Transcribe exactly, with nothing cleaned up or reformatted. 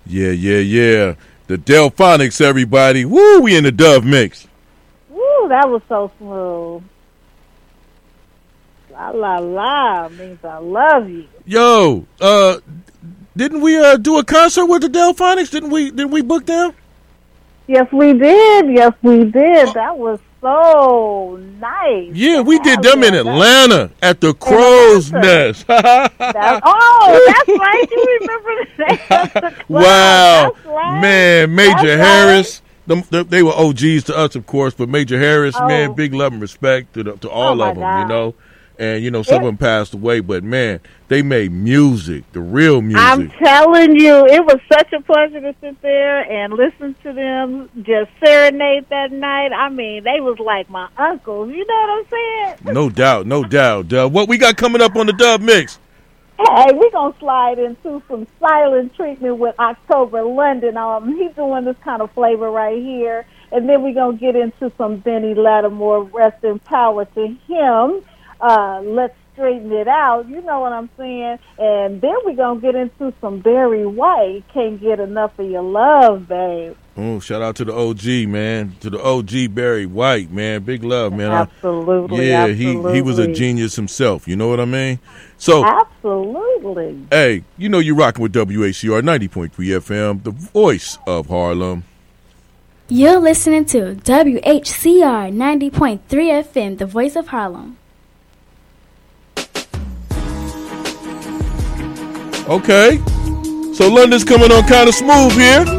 Yeah, yeah, yeah. The Delphonics, everybody. Woo, we in the Dove Mix. Woo, that was so smooth. La la la means I love you. Yo, uh, didn't we uh do a concert with the Delphonics? Didn't we? Didn't we book them? Yes, we did. Yes, we did. That was so nice. Yeah, we did them in Atlanta at the Crow's Nest. That's, oh, that's right. You remember that? Wow. That's right. Man, Major That's Harris. Them, them, they were O Gs to us, of course, but Major Harris, Oh. man, big love and respect to the, to all Oh, my of them, God. you know. And, you know, some It- of them passed away, but, man, they made music, the real music. I'm telling you, it was such a pleasure to sit there and listen to them just serenade that night. I mean, they was like my uncles. You know what I'm saying? No doubt, no doubt. Uh, what we got coming up on the Dub Mix? Hey, we're going to slide into some silent treatment with October London. Um, he's doing this kind of flavor right here. And then we're going to get into some Benny Lattimore, rest in power to him. Uh, let's straighten it out. You know what I'm saying? And then we're going to get into some Barry White. Can't get enough of your love, babe. Oh, shout out to the O G, man. To the O G Barry White, man. Big love, man. I- Absolutely. yeah, absolutely. he he was a genius himself. You know what I mean? So, Absolutely. hey, you know you're rocking with W H C R ninety point three F M, the voice of Harlem. You're listening to W H C R ninety point three F M, the voice of Harlem. Okay. So London's coming on kind of smooth here.